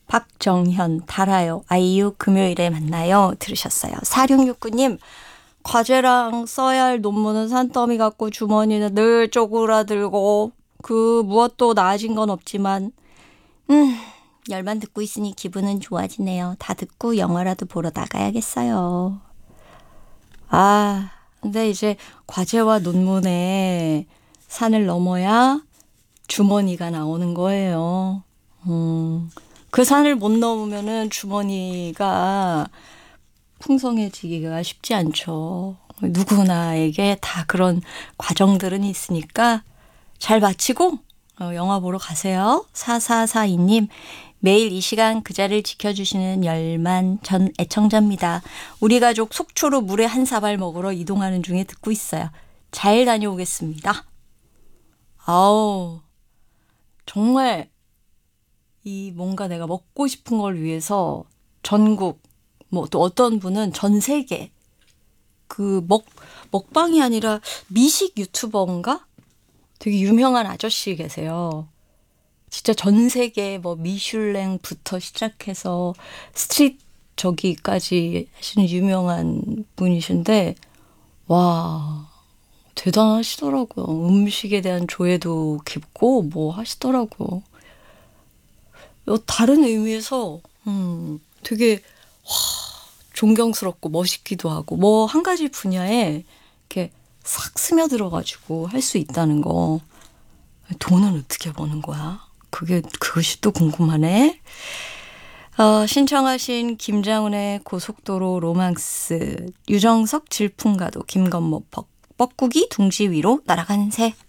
박정현 달아요. 아이유 금요일에 만나요. 들으셨어요. 4669님 과제랑 써야 할 논문은 산더미 같고 주머니는 늘 쪼그라들고 그 무엇도 나아진 건 없지만 열만 듣고 있으니 기분은 좋아지네요. 다 듣고 영화라도 보러 나가야겠어요. 아, 근데 이제 과제와 논문에 산을 넘어야 주머니가 나오는 거예요. 그 산을 못 넘으면은 주머니가 풍성해지기가 쉽지 않죠. 누구나에게 다 그런 과정들은 있으니까 잘 마치고 영화 보러 가세요. 4442님 매일 이 시간 그 자리를 지켜주시는 열만 전 애청자입니다. 우리 가족 속초로 물에 한 사발 먹으러 이동하는 중에 듣고 있어요. 잘 다녀오겠습니다. 아우 정말 이 뭔가 내가 먹고 싶은 걸 위해서 전국 뭐 또 어떤 분은 전 세계 그 먹방이 아니라 미식 유튜버인가? 되게 유명한 아저씨 계세요. 진짜 전 세계 뭐 미슐랭부터 시작해서 스트릿 저기까지 하시는 유명한 분이신데 와 대단하시더라고요. 음식에 대한 조예도 깊고 뭐 하시더라고요. 다른 의미에서 되게 존경스럽고 멋있기도 하고 뭐 한 가지 분야에 이렇게 싹 스며들어가지고 할 수 있다는 거. 돈은 어떻게 버는 거야? 그것이 또 궁금하네. 신청하신 김장훈의 고속도로 로망스, 유정석 질풍가도, 김건모 뻐꾸기 둥지 위로 날아가는 새.